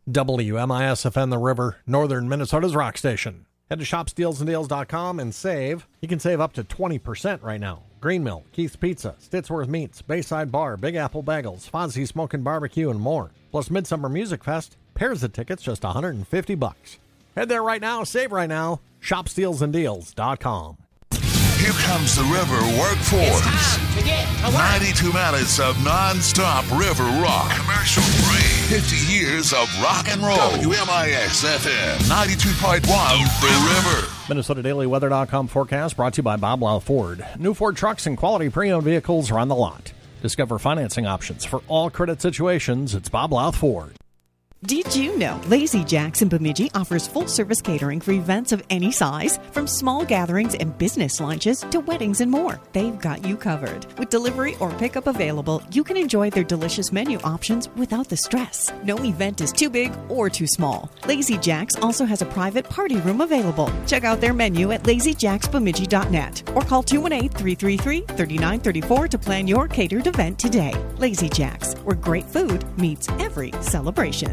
WMISFN The River, Northern Minnesota's rock station. Head to shopsdealsanddeals.com and save. You can save up to 20% right now. Green Mill, Keith's Pizza, Stitsworth Meats, Bayside Bar, Big Apple Bagels, Fozzie Smokin' Barbecue, and more. Plus Midsummer Music Fest, pairs of tickets just $150. Head there right now, save right now. shopsdealsanddeals.com. Here comes the River Workforce. It's time to get to work. 92 minutes of non-stop river rock. Commercial free. 50 years of rock and roll. WMIX FM 92.1 The River. MinnesotaDailyWeather.com forecast brought to you by Bob Louth Ford. New Ford trucks and quality pre-owned vehicles are on the lot. Discover financing options for all credit situations. It's Bob Louth Ford. Did you know Lazy Jack's in Bemidji offers full-service catering for events of any size? From small gatherings and business lunches to weddings and more, they've got you covered. With delivery or pickup available, you can enjoy their delicious menu options without the stress. No event is too big or too small. Lazy Jack's also has a private party room available. Check out their menu at lazyjacksbemidji.net or call 218-333-3934 to plan your catered event today. Lazy Jack's, where great food meets every celebration.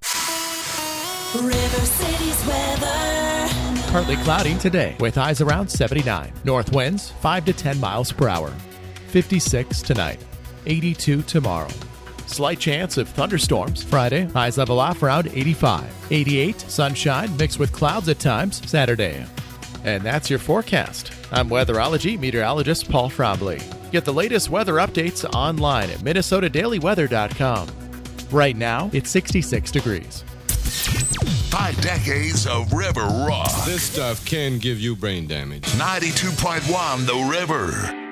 River City's weather. Partly cloudy today with highs around 79. North winds 5 to 10 miles per hour. 56 tonight. 82 tomorrow. Slight chance of thunderstorms Friday. Highs level off around 85. 88 sunshine mixed with clouds at times Saturday. And that's your forecast. I'm weatherology meteorologist Paul Trombley. Get the latest weather updates online at MinnesotaDailyWeather.com. Right now, it's 66 degrees. 5 decades of river rock. This stuff can give you brain damage. 92.1 The River.